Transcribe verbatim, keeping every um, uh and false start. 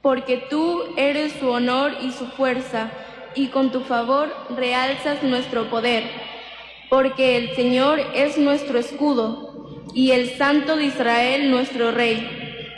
porque tú eres su honor y su fuerza, y con tu favor realzas nuestro poder. Porque el Señor es nuestro escudo, y el Santo de Israel nuestro Rey.